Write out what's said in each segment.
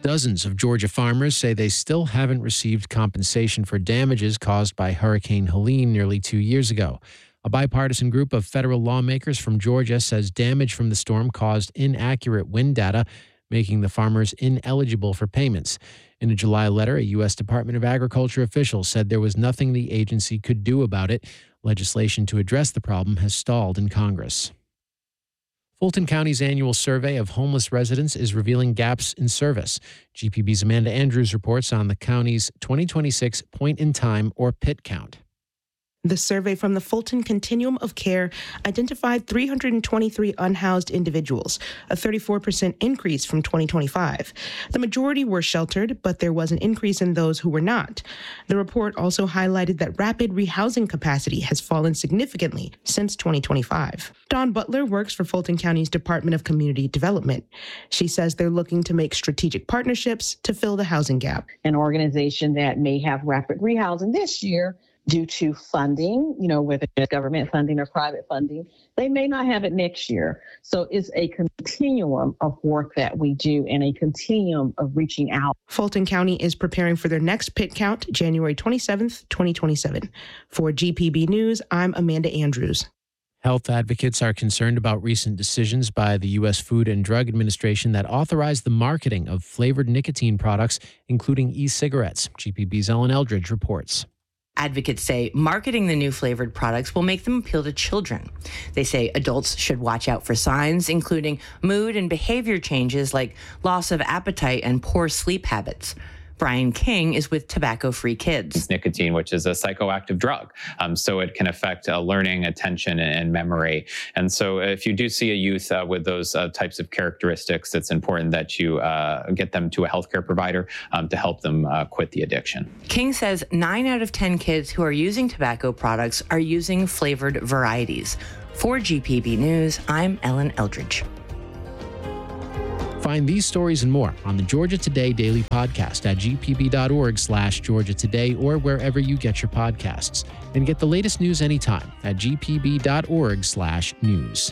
Dozens of Georgia farmers say they still haven't received compensation for damages caused by Hurricane Helene nearly 2 years ago. A bipartisan group of federal lawmakers from Georgia says damage from the storm caused inaccurate wind data, making the farmers ineligible for payments. In a July letter, a U.S. Department of Agriculture official said there was nothing the agency could do about it. Legislation to address the problem has stalled in Congress. Fulton County's annual survey of homeless residents is revealing gaps in service. GPB's Amanda Andrews reports on the county's 2026 point-in-time or PIT count. The survey from the Fulton Continuum of Care identified 323 unhoused individuals, a 34% increase from 2025. The majority were sheltered, but there was an increase in those who were not. The report also highlighted that rapid rehousing capacity has fallen significantly since 2025. Dawn Butler works for Fulton County's Department of Community Development. She says they're looking to make strategic partnerships to fill the housing gap. An organization that may have rapid rehousing this year due to funding, whether it's government funding or private funding, they may not have it next year. So it's a continuum of work that we do and a continuum of reaching out. Fulton County is preparing for their next PIT count, January 27th, 2027. For GPB News, I'm Amanda Andrews. Health advocates are concerned about recent decisions by the U.S. Food and Drug Administration that authorize the marketing of flavored nicotine products, including e-cigarettes. GPB's Ellen Eldridge reports. Advocates say marketing the new flavored products will make them appeal to children. They say adults should watch out for signs, including mood and behavior changes like loss of appetite and poor sleep habits. Brian King is with Tobacco Free Kids. It's nicotine, which is a psychoactive drug. So it can affect learning, attention, and memory. And so if you do see a youth with those types of characteristics, it's important that you get them to a healthcare provider to help them quit the addiction. King says 9 out of 10 kids who are using tobacco products are using flavored varieties. For GPB News, I'm Ellen Eldridge. Find these stories and more on the Georgia Today Daily Podcast at gpb.org/Georgia Today or wherever you get your podcasts. And get the latest news anytime at gpb.org/news.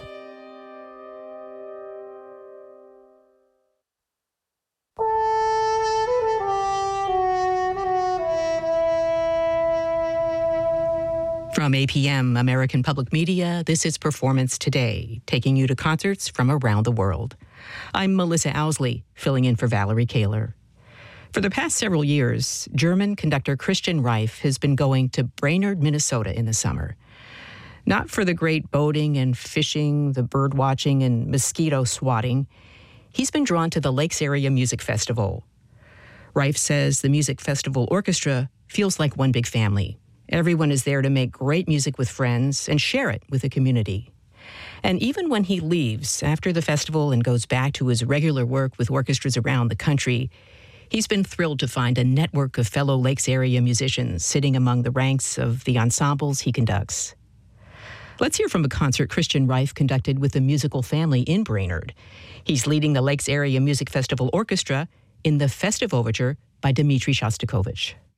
From APM, American Public Media, this is Performance Today, taking you to concerts from around the world. I'm Melissa Owsley, filling in for Valerie Kaler. For the past several years, German conductor Christian Reif has been going to Brainerd, Minnesota in the summer. Not for the great boating and fishing, the bird watching and mosquito swatting. He's been drawn to the Lakes Area Music Festival. Reif says the music festival orchestra feels like one big family. Everyone is there to make great music with friends and share it with the community. And even when he leaves after the festival and goes back to his regular work with orchestras around the country, he's been thrilled to find a network of fellow Lakes Area musicians sitting among the ranks of the ensembles he conducts. Let's hear from a concert Christian Reif conducted with the musical family in Brainerd. He's leading the Lakes Area Music Festival Orchestra in the Festive Overture by Dmitri Shostakovich.